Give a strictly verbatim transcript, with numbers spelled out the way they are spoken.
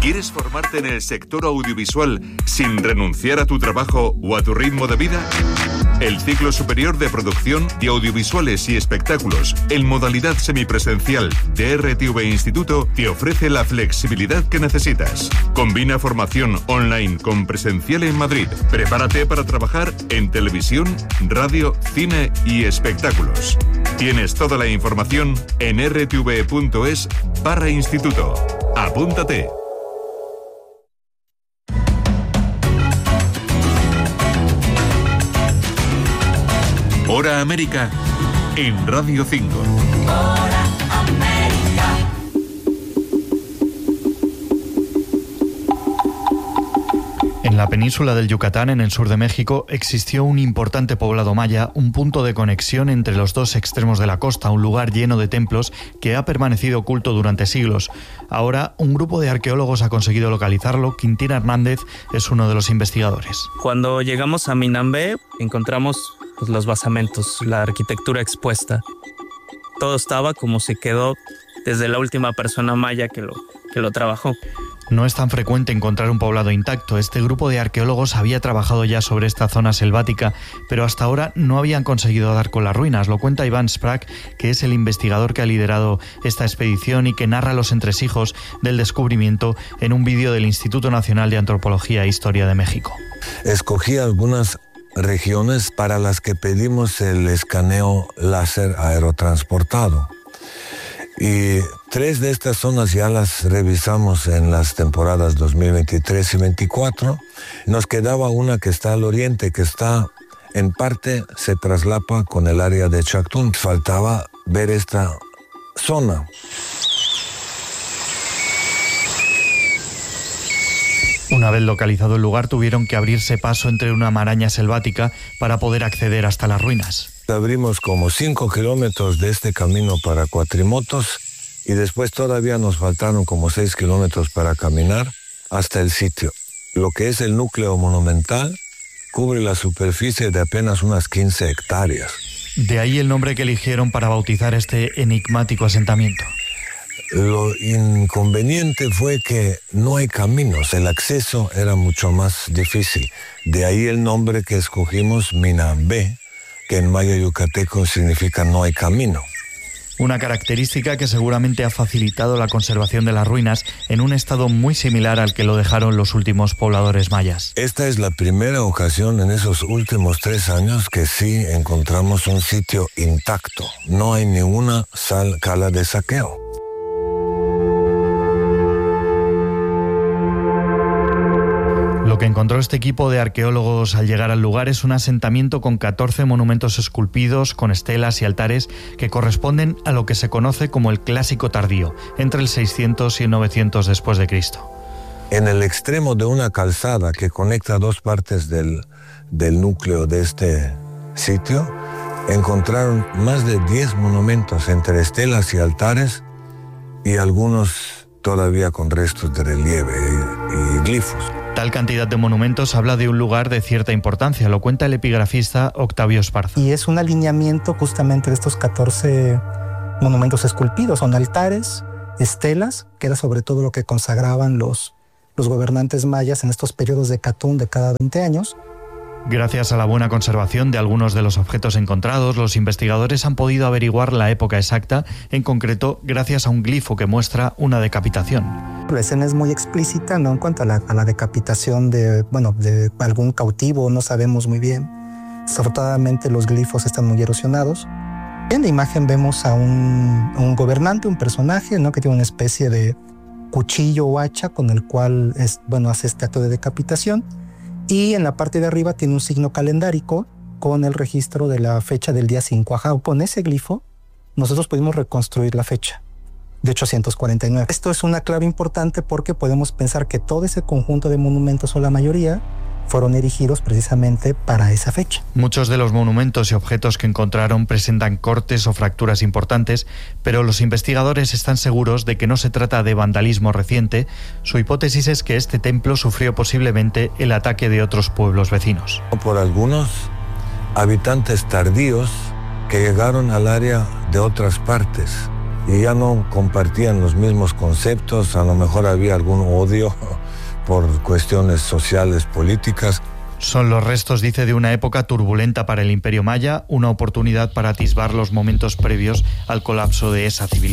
¿Quieres formarte en el sector audiovisual sin renunciar a tu trabajo o a tu ritmo de vida? El ciclo superior de producción de audiovisuales y espectáculos en modalidad semipresencial de R T V Instituto te ofrece la flexibilidad que necesitas. Combina formación online con presencial en Madrid. Prepárate para trabajar en televisión, radio, cine y espectáculos. Tienes toda la información en rtv.es barra instituto. Apúntate. Hora América en Radio cinco. Hora América. En la península del Yucatán, en el sur de México, existió un importante poblado maya, un punto de conexión entre los dos extremos de la costa, un lugar lleno de templos que ha permanecido oculto durante siglos. Ahora, un grupo de arqueólogos ha conseguido localizarlo. Quintín Hernández es uno de los investigadores. Cuando llegamos a Minambé, encontramos pues, los basamentos, la arquitectura expuesta. Todo estaba como se quedó desde la última persona maya que lo, que lo trabajó. No es tan frecuente encontrar un poblado intacto. Este grupo de arqueólogos había trabajado ya sobre esta zona selvática, pero hasta ahora no habían conseguido dar con las ruinas. Lo cuenta Iván Sprack, que es el investigador que ha liderado esta expedición y que narra los entresijos del descubrimiento en un vídeo del Instituto Nacional de Antropología e Historia de México. Escogí algunas regiones para las que pedimos el escaneo láser aerotransportado. Y tres de estas zonas ya las revisamos en las temporadas dos mil veintitrés y veinticuatro. Nos quedaba una que está al oriente, que está, en parte, se traslapa con el área de Chactún. Faltaba ver esta zona. Una vez localizado el lugar, tuvieron que abrirse paso entre una maraña selvática para poder acceder hasta las ruinas. Abrimos como cinco kilómetros de este camino para cuatrimotos y después todavía nos faltaron como seis kilómetros para caminar hasta el sitio. Lo que es el núcleo monumental cubre la superficie de apenas unas quince hectáreas. De ahí el nombre que eligieron para bautizar este enigmático asentamiento. Lo inconveniente fue que no hay caminos, el acceso era mucho más difícil. De ahí el nombre que escogimos, Minambé, que en maya yucateco significa no hay camino. Una característica que seguramente ha facilitado la conservación de las ruinas en un estado muy similar al que lo dejaron los últimos pobladores mayas. Esta es la primera ocasión en esos últimos tres años que sí encontramos un sitio intacto. No hay ninguna sal, cala de saqueo. Lo que encontró este equipo de arqueólogos al llegar al lugar es un asentamiento con catorce monumentos esculpidos, con estelas y altares que corresponden a lo que se conoce como el Clásico Tardío, entre el seiscientos y el novecientos después de Cristo. En el extremo de una calzada que conecta dos partes del, del núcleo de este sitio, encontraron más de diez monumentos entre estelas y altares y algunos todavía con restos de relieve y, y glifos. Tal cantidad de monumentos habla de un lugar de cierta importancia, lo cuenta el epigrafista Octavio Esparza. Y es un alineamiento justamente de estos catorce monumentos esculpidos. Son altares, estelas, que era sobre todo lo que consagraban los, los gobernantes mayas en estos periodos de Catún de cada veinte años. Gracias a la buena conservación de algunos de los objetos encontrados, los investigadores han podido averiguar la época exacta, en concreto gracias a un glifo que muestra una decapitación. La escena es muy explícita, ¿no? En cuanto a la, a la decapitación de, bueno, de algún cautivo, no sabemos muy bien. Desafortunadamente los glifos están muy erosionados. En la imagen vemos a un, a un gobernante, un personaje, ¿no? Que tiene una especie de cuchillo o hacha con el cual es, bueno, hace este acto de decapitación. Y en la parte de arriba tiene un signo calendárico con el registro de la fecha del día cinco. Ajá, con ese glifo nosotros pudimos reconstruir la fecha de ochocientos cuarenta y nueve. Esto es una clave importante porque podemos pensar que todo ese conjunto de monumentos, o la mayoría, fueron erigidos precisamente para esa fecha. Muchos de los monumentos y objetos que encontraron presentan cortes o fracturas importantes, pero los investigadores están seguros de que no se trata de vandalismo reciente. Su hipótesis es que este templo sufrió posiblemente el ataque de otros pueblos vecinos. Por algunos habitantes tardíos que llegaron al área de otras partes y ya no compartían los mismos conceptos, a lo mejor había algún odio por cuestiones sociales, políticas. Son los restos, dice, de una época turbulenta para el Imperio Maya, una oportunidad para atisbar los momentos previos al colapso de esa civilización.